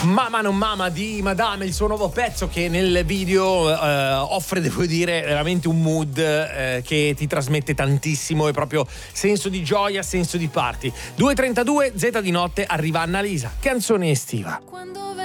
Mamma non mama di Madame, il suo nuovo pezzo che nel video offre, devo dire, veramente un mood che ti trasmette tantissimo, e proprio senso di gioia, senso di party. 2:32, Z di notte, arriva Annalisa, canzone estiva.